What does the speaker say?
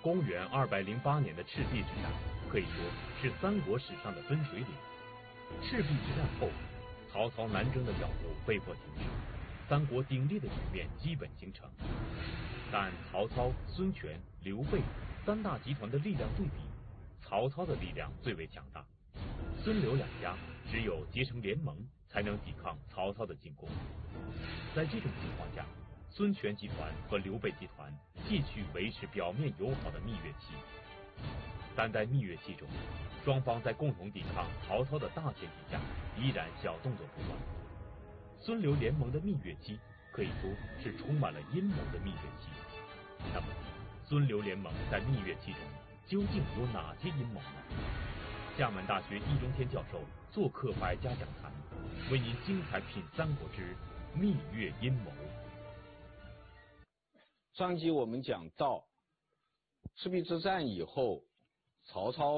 公元208年的赤壁之战可以说是三国史上的分水岭。赤壁之战后，曹操南征的脚步被迫停止，三国鼎立的局面基本形成。但曹操、孙权、刘备三大集团的力量对比，曹操的力量最为强大。孙刘两家只有结成联盟，才能抵抗曹操的进攻。在这种情况下，孙权集团和刘备集团继续维持表面友好的蜜月期，但在蜜月期中，双方在共同抵抗曹操的大前提下，依然小动作不断。孙刘联盟的蜜月期可以说是充满了阴谋的蜜月期。那么，孙刘联盟在蜜月期中究竟有哪些阴谋呢？厦门大学易中天教授做客百家讲坛，为您精彩品三国之蜜月阴谋。 上集我们讲到赤壁之战以后，曹操